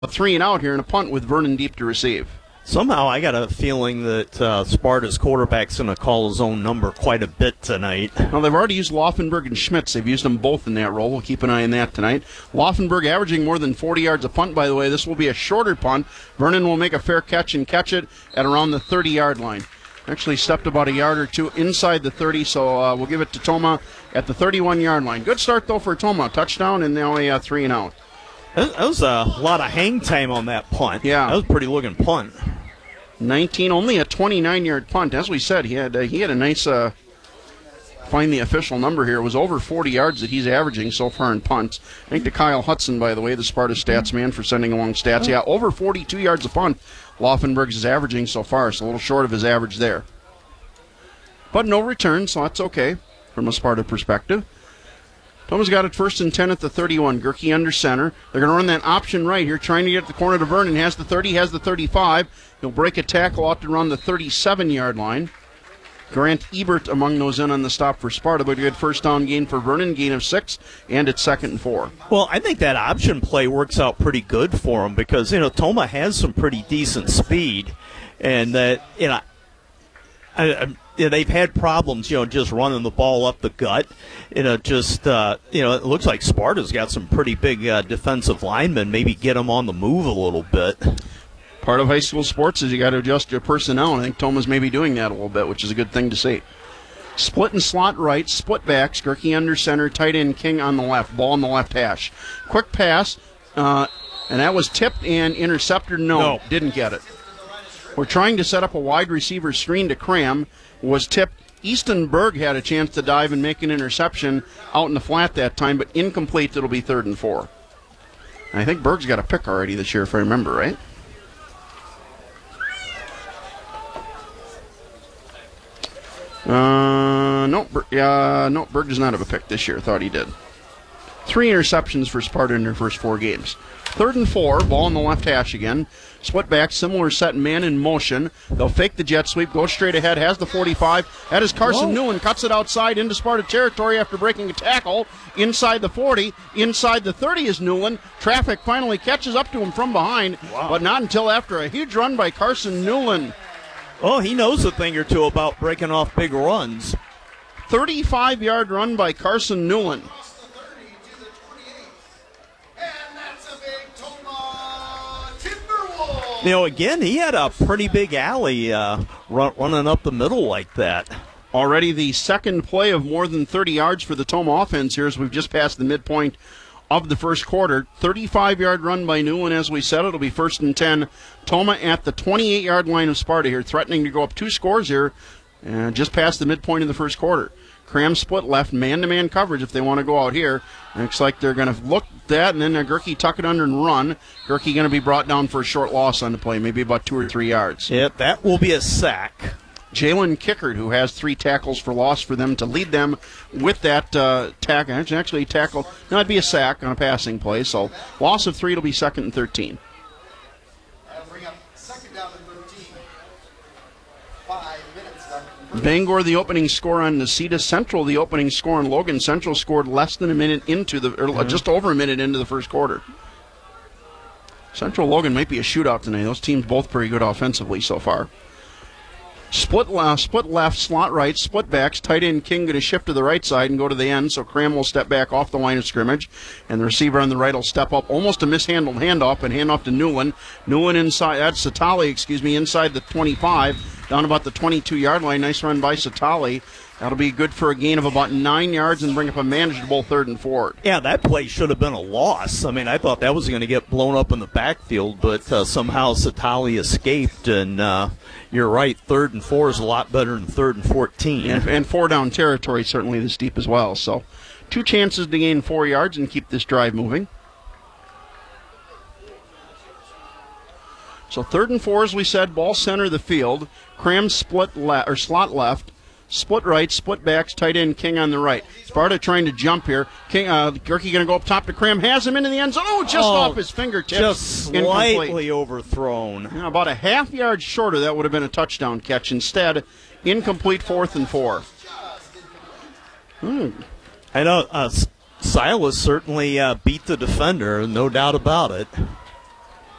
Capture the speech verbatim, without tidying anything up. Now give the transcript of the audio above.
A three and out here and a punt with Vernon deep to receive. Somehow I got a feeling that uh, Sparta's quarterback's going to call his own number quite a bit tonight. Well, they've already used Laufenberg and Schmitz. They've used them both in that role. We'll keep an eye on that tonight. Laufenberg averaging more than forty yards a punt, by the way. This will be a shorter punt. Vernon will make a fair catch and catch it at around the thirty-yard line. Actually stepped about a yard or two inside the thirty, so uh, we'll give it to Toma at the thirty-one-yard line. Good start, though, for Toma. Touchdown and now a uh, three and out. That was a lot of hang time on that punt. Yeah. That was a pretty looking punt. nineteen, only a twenty-nine-yard punt. As we said, he had uh, he had a nice, uh, find the official number here. It was over forty yards that he's averaging so far in punts. Thank to Kyle Hudson, by the way, the Sparta stats man, for sending along stats. Yeah, over forty-two yards a punt Laufenberg is averaging so far, so a little short of his average there. But no return, so that's okay from a Sparta perspective. Toma's got it first and ten at the thirty-one. Gerke under center. They're going to run that option right here, trying to get the corner to Vernon. Has the thirty, has the thirty-five. He'll break a tackle out to run the thirty-seven-yard line. Grant Ebert among those in on the stop for Sparta, but a good first down gain for Vernon, gain of six, and it's second and four. Well, I think that option play works out pretty good for him because, you know, Toma has some pretty decent speed, and that, you know, I, I, Yeah, they've had problems, you know, just running the ball up the gut. You know, just, uh, you know, it looks like Sparta's got some pretty big uh, defensive linemen. Maybe get them on the move a little bit. Part of high school sports is you got to adjust your personnel, and I think Toma's maybe doing that a little bit, which is a good thing to see. Split and slot right, split backs, Gerke under center, tight end King on the left, ball on the left hash. Quick pass, uh, and that was tipped and intercepted. No, no, didn't get it. We're trying to set up a wide receiver screen to Cram. Was tipped. Easton Berg had a chance to dive and make an interception out in the flat that time, but incomplete. It'll be third and four. And I think Berg's got a pick already this year, if I remember right. Uh, no, Ber- uh, no, Berg does not have a pick this year. Thought he did. Three interceptions for Sparta in their first four games. Third and four, ball on the left hash again. Split back, similar set, man in motion. They'll fake the jet sweep, go straight ahead, has the forty-five. That is Carson Whoa. Newen, cuts it outside into Sparta territory after breaking a tackle. Inside the forty, inside the thirty is Newland. Traffic finally catches up to him from behind, wow. but not until after a huge run by Carson Newland. Oh, he knows a thing or two about breaking off big runs. thirty-five-yard run by Carson Newland. You know, again, he had a pretty big alley uh, run, running up the middle like that. Already the second play of more than thirty yards for the Toma offense here as we've just passed the midpoint of the first quarter. thirty-five-yard run by Newland, as we said. It'll be first and ten. Toma at the twenty-eight-yard line of Sparta here, threatening to go up two scores here, uh, just past the midpoint of the first quarter. Cram split left, man-to-man coverage if they want to go out here. Looks like they're going to look at that, and then uh, Gerke tuck it under and run. Gerke going to be brought down for a short loss on the play, maybe about two or three yards. Yep, that will be a sack. Jalen Kickard, who has three tackles for loss for them to lead them with that uh, tackle. Actually, tackle, no, it'd be a sack on a passing play. So loss of three, it'll be second and thirteen. Bangor, the opening score on Necedah. Central, the opening score on Logan. Central scored less than a minute into the, or mm-hmm. just over a minute into the first quarter. Central Logan might be a shootout tonight. Those teams both pretty good offensively so far. Split left, split left, slot right, split backs. Tight end King going to shift to the right side and go to the end, so Cram will step back off the line of scrimmage, and the receiver on the right will step up. Almost a mishandled handoff, and hand off to Newland. Newland inside, that's Satali, excuse me, inside the twenty-five, down about the twenty-two-yard line. Nice run by Satali. That'll be good for a gain of about nine yards and bring up a manageable third and four. Yeah, that play should have been a loss. I mean, I thought that was going to get blown up in the backfield, but uh, somehow Satali escaped, and uh, you're right, third and four is a lot better than third and fourteen. And, and four down territory certainly this deep as well. So two chances to gain four yards and keep this drive moving. So third and four, as we said, ball center of the field. Cram split left or slot left. Split right, split backs, tight end King on the right. Sparta trying to jump here. King, uh, Gerke going to go up top to Cram, has him into the end zone. Oh, just oh, off his fingertips. Just slightly incomplete. Overthrown. Yeah, about a half yard shorter, that would have been a touchdown catch. Instead, incomplete fourth and four. Hmm. I know uh, Silas certainly uh, beat the defender, no doubt about it.